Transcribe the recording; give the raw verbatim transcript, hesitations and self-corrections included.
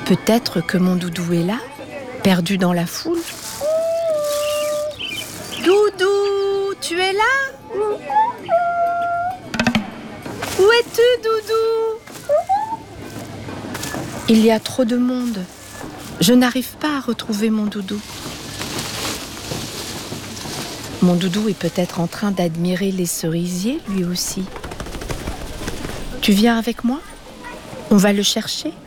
Peut-être que mon doudou est là, perdu dans la foule. Doudou, tu es là? Où es-tu, Doudou? Il y a trop de monde. Je n'arrive pas à retrouver mon doudou. Mon doudou est peut-être en train d'admirer les cerisiers, lui aussi. Tu viens avec moi? On va le chercher?